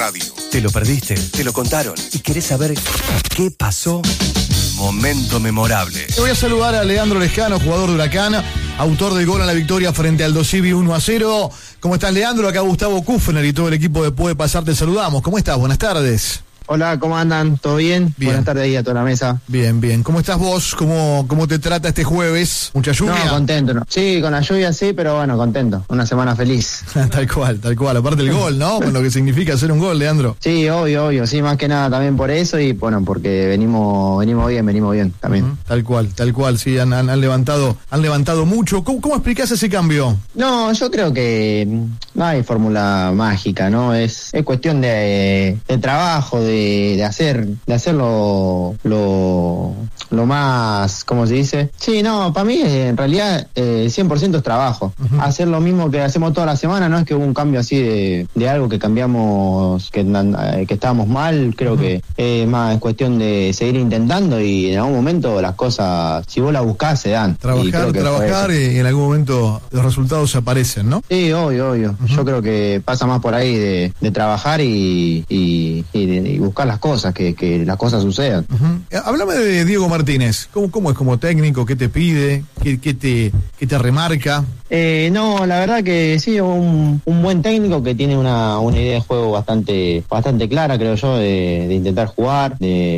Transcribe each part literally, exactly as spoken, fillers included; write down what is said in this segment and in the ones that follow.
radio. ¿Te lo perdiste? ¿Te lo contaron? ¿Y querés saber qué pasó? Momento memorable. Voy a saludar a Leandro Lescano, jugador de Huracán, autor del gol en la victoria frente al Dosivi uno a cero. ¿Cómo estás, Leandro? Acá Gustavo Kufner y todo el equipo de Puede Pasar te saludamos. ¿Cómo estás? Buenas tardes. Hola, ¿cómo andan? ¿Todo bien? Bien. Buenas tardes ahí a toda la mesa. Bien, bien. ¿Cómo estás vos? ¿Cómo, cómo te trata este jueves? ¿Mucha lluvia? No, contento, ¿no? Sí, con la lluvia sí, pero bueno, contento. Una semana feliz. Tal cual, tal cual. Aparte el gol, ¿no? Con lo que significa hacer un gol, Leandro. Sí, obvio, obvio. Sí, más que nada también por eso y bueno, porque venimos venimos bien, venimos bien también. Uh-huh. Tal cual, tal cual. Sí, han, han, han levantado han levantado mucho. ¿Cómo, cómo explicás ese cambio? No, yo creo que no hay fórmula mágica, ¿no? Es, es cuestión de, de trabajo, de, de hacer de hacerlo lo, lo más, ¿cómo se dice? Sí, no, para mí en realidad eh, cien por ciento es trabajo. Uh-huh. Hacer lo mismo que hacemos toda la semana, no es que hubo un cambio así de, de algo que cambiamos, que, que estábamos mal, creo uh-huh. que es eh, más es cuestión de seguir intentando y en algún momento las cosas, si vos las buscás, se dan. Trabajar, trabajar y en algún momento los resultados aparecen, ¿no? Sí, obvio, obvio. Uh-huh. Yo creo que pasa más por ahí de, de trabajar y, y, y, de, y buscar las cosas, que, que las cosas sucedan. Uh-huh. Háblame de Diego Martínez. ¿Cómo, cómo es como técnico? ¿Qué te pide? ¿Qué, qué, te, qué te remarca? Eh, no, la verdad que sí, un, un buen técnico que tiene una, una idea de juego bastante bastante clara, creo yo, de, de intentar jugar,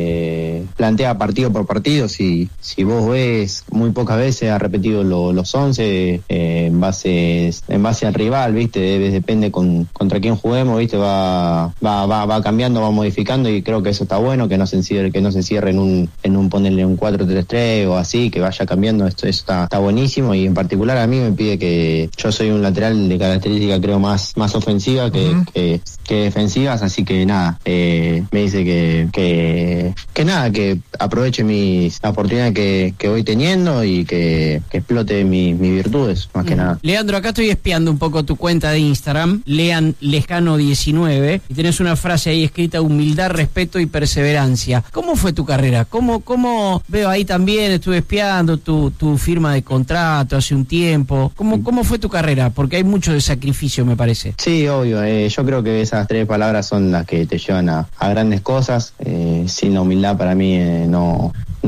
de plantea partido por partido. Si, si vos ves, muy pocas veces ha repetido lo, los once eh, en, base, en base al rival, ¿viste? Depende con, contra quién juguemos, ¿viste? Va, va, va, va cambiando, va modificando y creo que eso está bueno, que no se encierre, que no se cierre en un, en un ponerle un cuatro tres tres o así, que vaya cambiando, esto, eso está, está buenísimo y en particular a mí me pide que que yo soy un lateral de característica creo más, más ofensiva que, uh-huh. que, que defensivas, así que nada, eh, me dice que, que que nada, que aproveche mis oportunidades que, que voy teniendo y que, que explote mi, mis virtudes, más uh-huh. que nada. Leandro, acá estoy espiando un poco tu cuenta de Instagram, Lean Lescano diecinueve, y tenés una frase ahí escrita: humildad, respeto y perseverancia. ¿Cómo fue tu carrera? ¿Cómo, cómo veo ahí también, estuve espiando tu, tu firma de contrato hace un tiempo? ¿Cómo ¿Cómo fue tu carrera? Porque hay mucho de sacrificio, me parece. Sí, obvio. Eh, yo creo que esas tres palabras son las que te llevan a, a grandes cosas. Eh, sin la humildad para mí eh, no...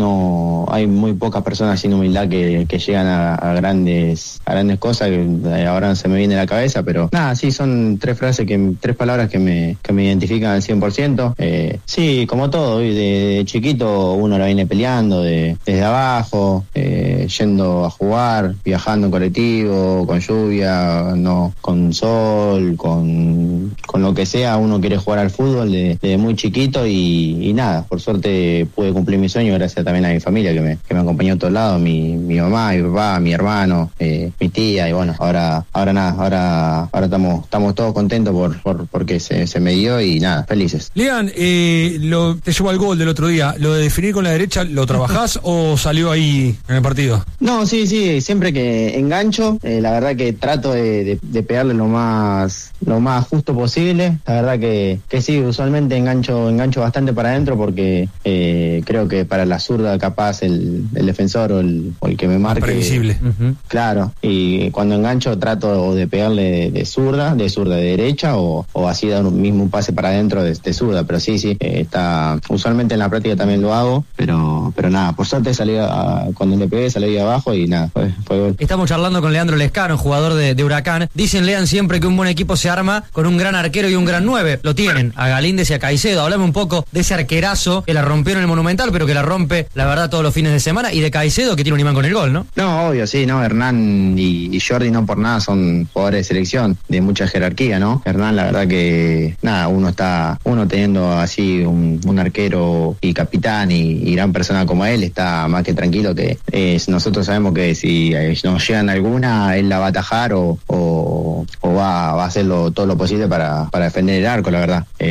no hay muy pocas personas sin humildad que, que llegan a, a grandes a grandes cosas que ahora no se me viene a la cabeza, pero nada, sí, son tres frases que tres palabras que me que me identifican al cien por ciento. Eh, sí, como todo, de, de chiquito uno la viene peleando de, desde abajo, eh, yendo a jugar, viajando en colectivo, con lluvia, no, con sol, con, con lo que sea, uno quiere jugar al fútbol desde de muy chiquito y, y nada, por suerte pude cumplir mi sueño gracias también a mi familia que me, que me acompañó a todos lados, mi, mi mamá, mi papá, mi hermano, eh, mi tía, y bueno, ahora ahora nada, ahora ahora estamos estamos todos contentos por, por porque se, se me dio y nada, felices. Lean, eh, lo, te llevo al gol del otro día, ¿lo de definir con la derecha lo trabajás o salió ahí en el partido? No, sí, sí, siempre que engancho, eh, la verdad que trato de, de, de pegarle lo más lo más justo posible, la verdad que, que sí, usualmente engancho engancho bastante para adentro porque eh, creo que para la zurda capaz el, el defensor o el, o el que me marque. Previsible. Uh-huh. Claro, y cuando engancho trato de pegarle de, de zurda, de zurda de derecha o, o así dar un mismo pase para adentro de, de zurda, pero sí, sí, eh, está, usualmente en la práctica también lo hago, pero pero nada, por suerte salí a, cuando le pegué salí de abajo y nada, fue, fue gol. Estamos charlando con Leandro Lescano, jugador de, de Huracán. Dicen, Lean, siempre que un buen equipo se arma con un gran arquero y un gran nueve. Lo tienen, a Galíndez y a Caicedo. Hablame un poco de ese arquerazo que la rompió en el Monumental, pero que la rompe, la verdad, todos los fines de semana, y de Caicedo, que tiene un imán con el gol, ¿no? No, obvio, sí, no, Hernán y, y Jordi no por nada son jugadores de selección, de mucha jerarquía, ¿no? Hernán, la verdad que, nada, uno está, uno teniendo así un, un arquero y capitán y, y gran persona como él, está más que tranquilo, que eh, nosotros sabemos que si eh, nos llegan alguna, él la va a atajar o, o, o va, va a hacer lo, todo lo posible para, para defender el arco, la verdad. Eh,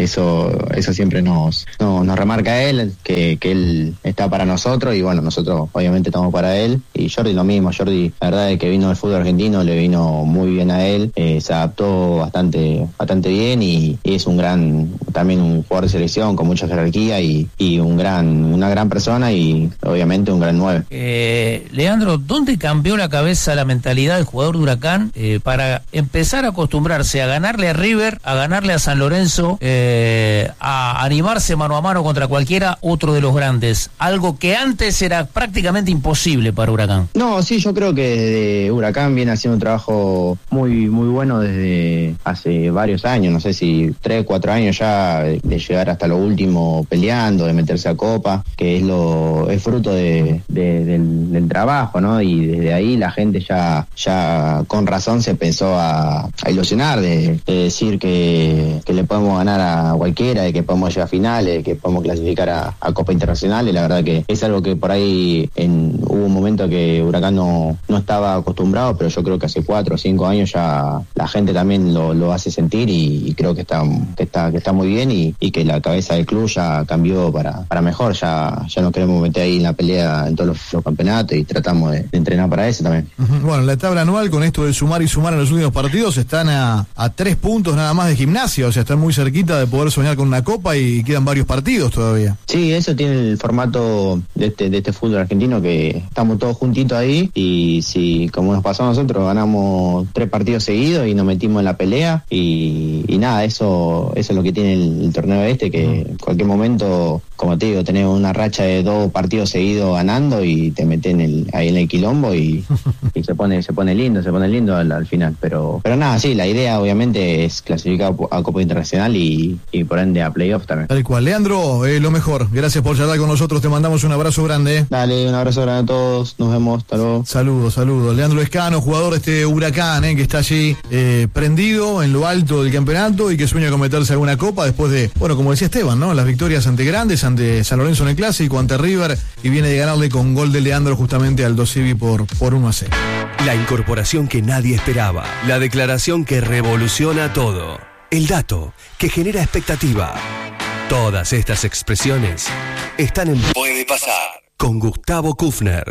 eso eso siempre nos, nos, nos remarca a él, que, que él está para nosotros y bueno, nosotros obviamente estamos para él. Y Jordi lo mismo, Jordi la verdad es que vino del fútbol argentino, le vino muy bien a él, eh, se adaptó bastante bastante bien y, y es un gran, también un jugador de selección con mucha jerarquía y, y un gran una gran persona y obviamente un gran nueve. Eh, Leandro, ¿dónde cambió la cabeza, la mentalidad del jugador de Huracán eh, para empezar a acostumbrarse a ganarle a River, a ganarle a San Lorenzo, eh, a animarse mano a mano contra cualquiera otro de los grandes? Algo que antes era prácticamente imposible para Huracán. No, sí, yo creo que desde Huracán viene haciendo un trabajo muy muy bueno desde hace varios años, no sé si tres, cuatro años ya, de, de llegar hasta lo último peleando, de meterse a Copa, que es lo es fruto de, de, del, del trabajo, ¿no? Y desde ahí la gente ya ya con razón se empezó a, a ilusionar de, de decir que, que le podemos ganar a cualquiera, de que podemos llegar a finales, de que podemos clasificar a, a Copa Internacional, y la verdad que es algo que por ahí en, hubo un momento que Huracán no, no estaba acostumbrado, pero yo creo que hace cuatro o cinco años ya la gente también lo, lo hace sentir y, y creo que está, que está que está muy bien y, y que la cabeza del club ya cambió para, para mejor, ya, ya nos queremos meter ahí en la pelea en todos los, los campeonatos y tratamos de, de entrenar para eso también. Bueno, la tabla anual con esto de sumar y sumar en los últimos partidos están a, a tres puntos nada más de Gimnasia, o sea, están muy cerquita de poder soñar con una copa y quedan varios partidos todavía. Sí, eso tiene el formato de este, de este fútbol argentino, que estamos todos juntitos ahí y si, como nos pasó a nosotros, ganamos tres partidos seguidos y nos metimos en la pelea y, y nada, eso, eso es lo que tiene el, el torneo este, que en cualquier momento, como te digo, tenés una racha de dos partidos seguidos ganando y te metes en el, ahí en el quilombo y, y se pone se pone lindo, se pone lindo al, al final. Pero pero nada, sí, la idea obviamente es clasificar a Copa Internacional y, y por ende a playoff también. Tal cual. Leandro, eh, lo mejor. Gracias por charlar con nosotros. Te mandamos un abrazo grande. Dale, un abrazo grande a todos. Nos vemos. Hasta luego. Saludos, saludos. Leandro Lescano, jugador de este Huracán, eh, que está allí eh, prendido en lo alto del campeonato y que sueña con meterse a alguna copa después de, bueno, como decía Esteban, ¿no? Las victorias ante grandes, ante San Lorenzo en el Clásico, ante River, y viene de ganarle con gol de Leandro justamente al Dosivi por, por uno a cero. La incorporación que nadie esperaba. La declaración que revoluciona todo. El dato que genera expectativa. Todas estas expresiones están en Puede Pasar con Gustavo Kufner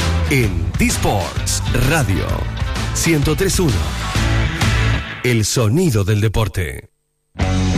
en D-Sports Radio ciento tres punto uno. El sonido del deporte.